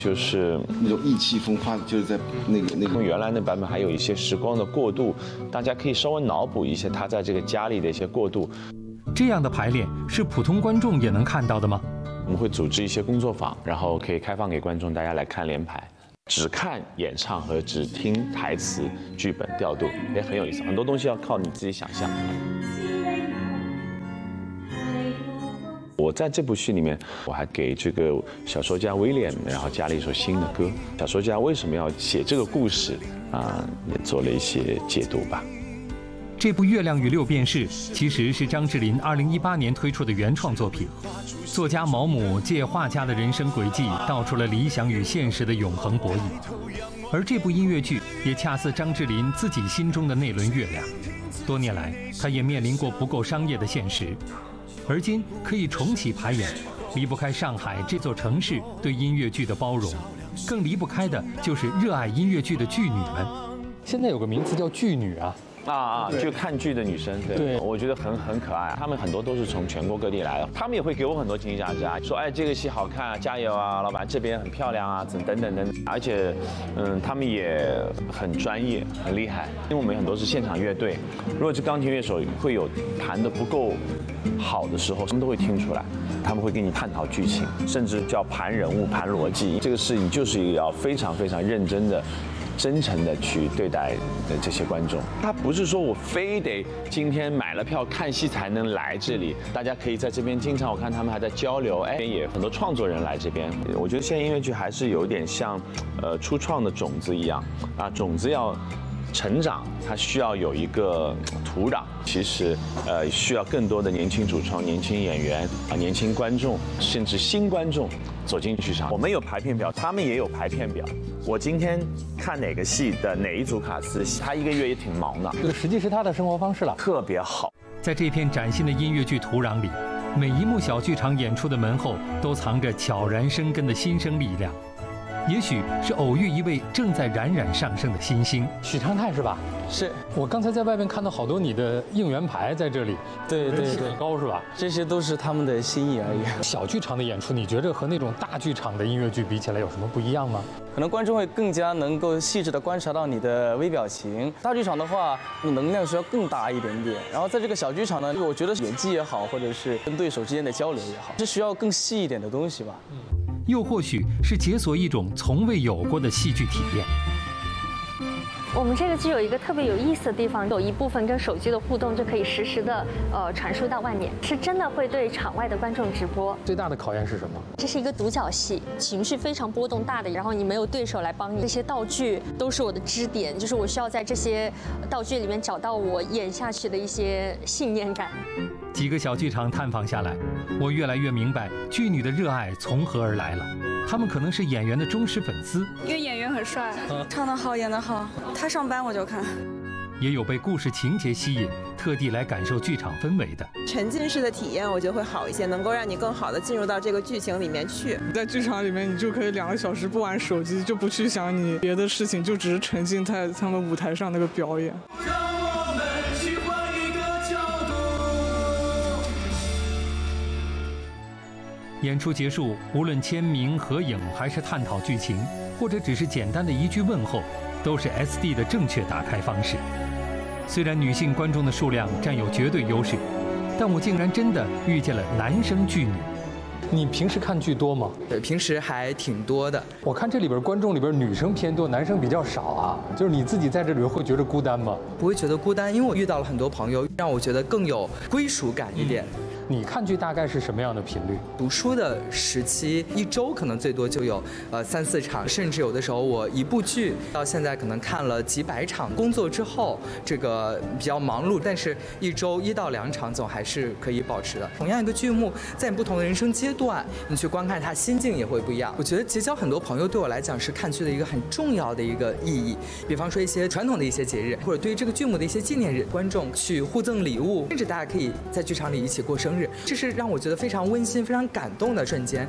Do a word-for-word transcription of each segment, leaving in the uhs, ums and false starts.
就是那种意气风发，就是在那个那个原来那版本还有一些时光的过渡，大家可以稍微脑补一些他在这个家里的一些过渡。 这样的排练是普通观众也能看到的吗？ 我们会组织一些工作坊，然后可以开放给观众大家来看连排。只看演唱和只听台词、剧本调度也很有意思，很多东西要靠你自己想象。我在这部戏里面，我还给这个小说家威廉，然后加了一首新的歌。小说家为什么要写这个故事啊，也做了一些解读吧。 这部《月亮与六便士》其实是张智霖二零一八年推出的原创作品。作家毛姆借画家的人生轨迹，道出了理想与现实的永恒博弈。而这部音乐剧也恰似张智霖自己心中的那轮月亮。多年来，他也面临过不够商业的现实。而今可以重启排演，离不开上海这座城市对音乐剧的包容，更离不开的就是热爱音乐剧的剧女们。 现在有个名词叫剧女啊。 啊啊！就看剧的女生，对，对我觉得很很可爱。她们很多都是从全国各地来的，她们也会给我很多惊喜价值啊，说哎这个戏好看啊，加油啊，老板这边很漂亮啊，等等等等。而且，嗯，她们也很专业，很厉害。因为我们很多是现场乐队，如果是钢琴乐手会有弹得不够好的时候，他们都会听出来，他们会跟你探讨剧情，甚至叫盘人物、盘逻辑。这个事情就是一个要非常非常认真的。真诚的去对待的这些观众，他不是说我非得今天买了票看戏才能来这里，大家可以在这边经常我看他们还在交流，哎，也很多创作人来这边。我觉得现在音乐剧还是有点像，呃，初创的种子一样啊，种子要成长，它需要有一个土壤。其实，呃，需要更多的年轻主创、年轻演员啊、年轻观众，甚至新观众走进剧场。我们有排片表，他们也有排片表。我今天看哪个戏的哪一组卡司，他一个月也挺忙的。 这个实际是他的生活方式了， 特别好。 在这片崭新的音乐剧土壤里，每一幕小剧场演出的门后都藏着悄然生根的新生力量。也许是偶遇一位正在冉冉上升的新星， 许昌泰是吧？ 是我刚才在外面看到好多你的应援牌在这里， 对对对， 很高是吧？ 这些都是他们的心意而已。 小剧场的演出，你觉着和那种大剧场的音乐剧比起来有什么不一样吗？ 可能观众会更加能够细致地观察到你的微表情。大剧场的话，能量需要更大一点点。然后在这个小剧场呢，我觉得演技也好，或者是跟对手之间的交流也好，是需要更细一点的东西吧。嗯。 又或许是解锁一种从未有过的戏剧体验。 我们这个剧有一个特别有意思的地方，有一部分跟手机的互动就可以实时的呃传输到外面，是真的会对场外的观众直播。 最大的考验是什么？ 这是一个独角戏，情绪非常波动大的，然后你没有对手来帮你，这些道具都是我的支点，就是我需要在这些道具里面找到我演下去的一些信念感。 几个小剧场探访下来，我越来越明白剧女的热爱从何而来了。他们可能是演员的忠实粉丝， 因为演员很帅，唱得好，演得好，他上班我就看。 也有被故事情节吸引，特地来感受剧场氛围的。 沉浸式的体验，我觉得会好一些，能够让你更好的进入到这个剧情里面去。 在剧场里面，你就可以两个小时不玩手机，就不去想你别的事情，就只是沉浸在他们舞台上那个表演。 演出结束，无论签名、合影，还是探讨剧情，或者只是简单的一句问候，都是 S D 的正确打开方式。虽然女性观众的数量占有绝对优势，但我竟然真的遇见了男生剧女。 你平时看剧多吗？ 对，平时还挺多的。 我看这里边观众里边女生偏多，男生比较少啊。就是你自己在这里边会觉得孤单吗？ 不会觉得孤单，因为我遇到了很多朋友，让我觉得更有归属感一点。 嗯，你看剧大概是什么样的频率？ 读书的时期，一周可能最多就有呃三四场，甚至有的时候我一部剧到现在可能看了几百场。工作之后这个比较忙碌，但是一周一到两场总还是可以保持的。同样一个剧目，在你不同的人生阶段，你去观看它，心境也会不一样。我觉得结交很多朋友对我来讲是看剧的一个很重要的一个意义。比方说一些传统的一些节日，或者对于这个剧目的一些纪念日，观众去互赠礼物，甚至大家可以在剧场里一起过生日。这是让我觉得非常温馨、非常感动的瞬间。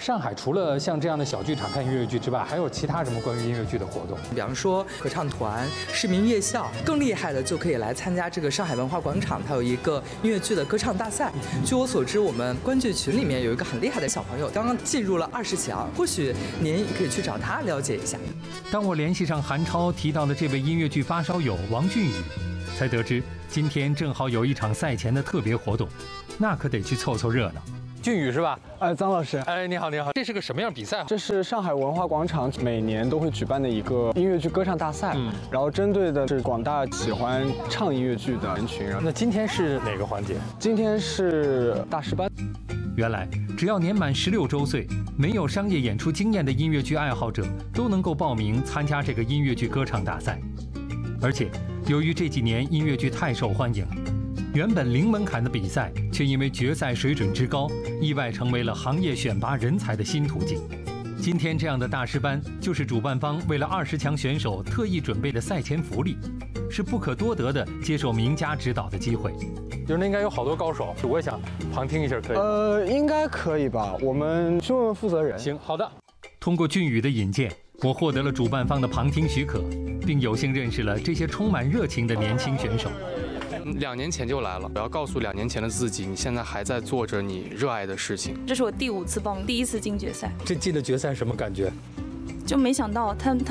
上海除了像这样的小剧场看音乐剧之外，还有其他什么关于音乐剧的活动？ 比方说合唱团、市民夜校，更厉害的就可以来参加这个上海文化广场，它有一个音乐剧的歌唱大赛。据我所知，我们观剧群里面有一个很厉害的小朋友，刚刚进入了二十强，或许您可以去找他了解一下。 当我联系上韩超提到的这位音乐剧发烧友王俊宇，才得知今天正好有一场赛前的特别活动，那可得去凑凑热闹。 俊宇是吧？ 哎，张老师， 哎，你好，你好，这是个什么样比赛？ 这是上海文化广场每年都会举办的一个音乐剧歌唱大赛，嗯，然后针对的是广大喜欢唱音乐剧的人群。 那今天是哪个环节？ 今天是大师班。 原来，只要年满十六周岁，没有商业演出经验的音乐剧爱好者都能够报名参加这个音乐剧歌唱大赛。而且，由于这几年音乐剧太受欢迎，原本零门槛的比赛，却因为决赛水准之高，意外成为了行业选拔人才的新途径。今天这样的大师班，就是主办方为了二十强选手特意准备的赛前福利，是不可多得的接受名家指导的机会。 就是那应该有好多高手，我也想旁听一下，可以？ 呃，应该可以吧？我们去问问负责人。 行，好的。 通过俊宇的引荐，我获得了主办方的旁听许可，并有幸认识了这些充满热情的年轻选手。 两年前就来了，我要告诉两年前的自己，你现在还在做着你热爱的事情。 这是我第五次报名，第一次进决赛。 这进了决赛什么感觉？ 就没想到他他